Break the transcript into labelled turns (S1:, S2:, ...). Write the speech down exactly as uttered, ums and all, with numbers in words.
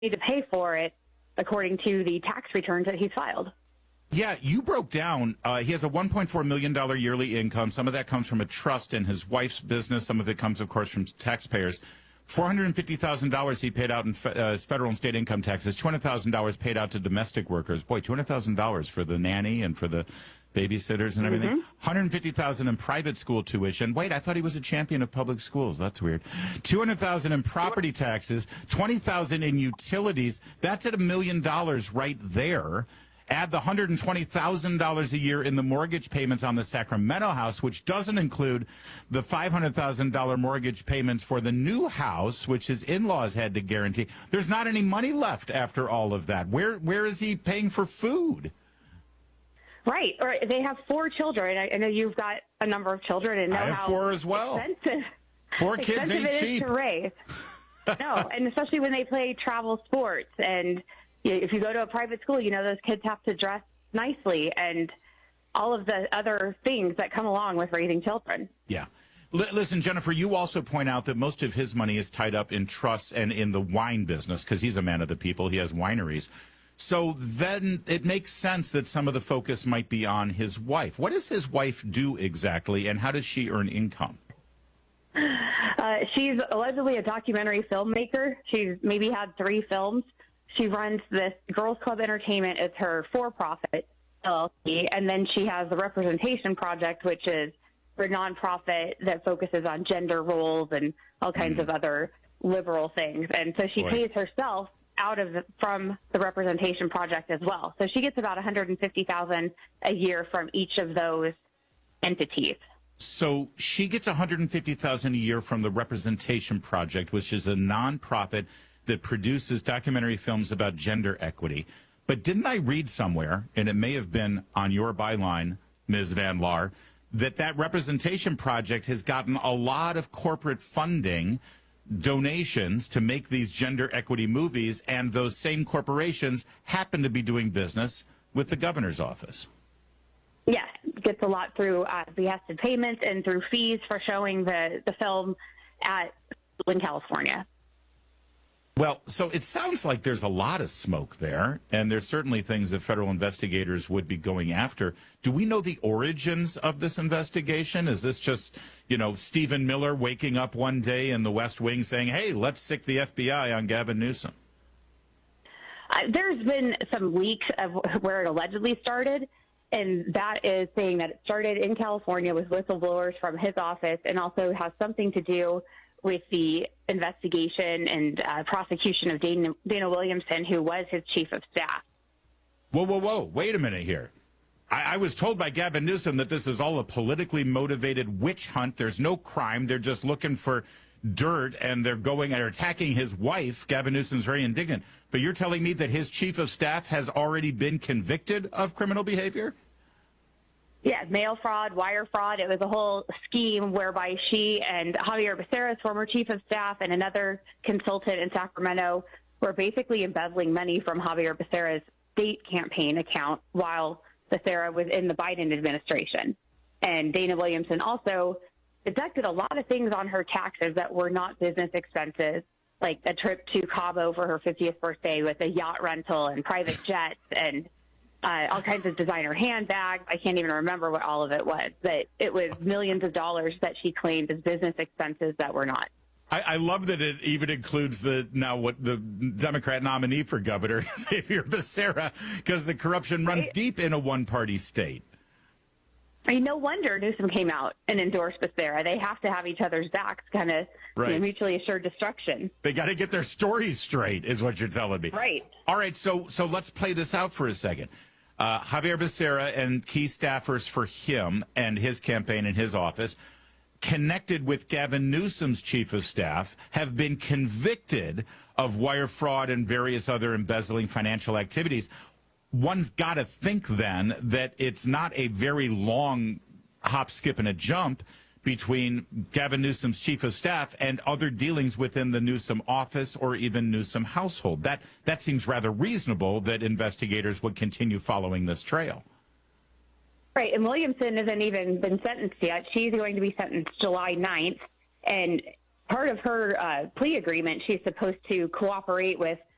S1: need to pay for it according to the tax returns that he's filed.
S2: Yeah, you broke down. Uh, he has a one point four million dollars yearly income. Some of that comes from a trust in his wife's business. Some of it comes, of course, from taxpayers. four hundred fifty thousand dollars he paid out in fe- uh, federal and state income taxes. two hundred thousand dollars paid out to domestic workers. Boy, two hundred thousand dollars for the nanny and for the babysitters and everything. Mm-hmm. one hundred fifty thousand dollars in private school tuition. Wait, I thought he was a champion of public schools. That's weird. two hundred thousand dollars in property taxes. twenty thousand dollars in utilities. That's at a million dollars right there. Add the one hundred twenty thousand dollars a year in the mortgage payments on the Sacramento house, which doesn't include the five hundred thousand dollars mortgage payments for the new house, which his in-laws had to guarantee. There's not any money left after all of that. Where Where is he paying for food?
S1: Right. Or they have four children. I, I know you've got a number of children. And know
S2: I have
S1: how
S2: four as well.
S1: Expensive,
S2: four kids
S1: expensive
S2: ain't
S1: it
S2: cheap.
S1: Is to raise. No, and especially when they play travel sports. And if you go to a private school, you know, those kids have to dress nicely and all of the other things that come along with raising children.
S2: Yeah. L- listen, Jennifer, you also point out that most of his money is tied up in trusts and in the wine business because he's a man of the people. He has wineries. So then it makes sense that some of the focus might be on his wife. What does his wife do exactly, and how does she earn income?
S1: Uh, she's allegedly a documentary filmmaker. She's maybe had three films. She runs this Girls Club Entertainment. It's her for-profit L L C. And then she has the Representation Project, which is her nonprofit that focuses on gender roles and all kinds mm. of other liberal things. And so she Boy. pays herself out of the, from the Representation Project as well. So she gets about one hundred fifty thousand dollars a year from each of those entities.
S2: So she gets one hundred fifty thousand dollars a year from the Representation Project, which is a nonprofit that produces documentary films about gender equity. But didn't I read somewhere, and it may have been on your byline, Miz Van Laar, that that Representation Project has gotten a lot of corporate funding, donations to make these gender equity movies, and those same corporations happen to be doing business with the governor's office?
S1: Yes, gets a lot through uh, behested payments and through fees for showing the, the film at in California.
S2: Well, so it sounds like there's a lot of smoke there, and there's certainly things that federal investigators would be going after. Do we know the origins of this investigation? Is this just, you know, Stephen Miller waking up one day in the West Wing saying, hey, let's sick the F B I on Gavin Newsom?
S1: Uh, there's been some leaks of where it allegedly started, and that is saying that it started in California with whistleblowers from his office and also has something to do with the investigation and uh, prosecution of Dana, Dana Williamson, who was his chief of staff.
S2: Whoa, whoa, whoa. Wait a minute here. I, I was told by Gavin Newsom that this is all a politically motivated witch hunt. There's no crime. They're just looking for dirt, and they're going and attacking his wife. Gavin Newsom's very indignant. But you're telling me that his chief of staff has already been convicted of criminal behavior?
S1: Yeah, mail fraud, wire fraud. It was a whole scheme whereby she and Javier Becerra's former chief of staff and another consultant in Sacramento were basically embezzling money from Javier Becerra's state campaign account while Becerra was in the Biden administration. And Dana Williamson also deducted a lot of things on her taxes that were not business expenses, like a trip to Cabo for her fiftieth birthday with a yacht rental and private jets and Uh, all kinds of designer handbags. I can't even remember what all of it was, but it was millions of dollars that she claimed as business expenses that were not.
S2: I, I love that it even includes the now what the Democrat nominee for governor, Xavier Becerra, because the corruption runs right. deep in a one-party state.
S1: I mean, no wonder Newsom came out and endorsed Becerra. They have to have each other's backs, kind of right. you know, mutually assured destruction.
S2: They got to get their stories straight, is what you're telling me.
S1: Right.
S2: All right, so so let's play this out for a second. Uh, Javier Becerra and key staffers for him and his campaign and his office, connected with Gavin Newsom's chief of staff, have been convicted of wire fraud and various other embezzling financial activities. One's got to think then that it's not a very long hop, skip, and a jump between Gavin Newsom's chief of staff and other dealings within the Newsom office or even Newsom household. That that seems rather reasonable that investigators would continue following this trail.
S1: Right, and Williamson hasn't even been sentenced yet. She's going to be sentenced July ninth, and part of her uh, plea agreement, she's supposed to cooperate with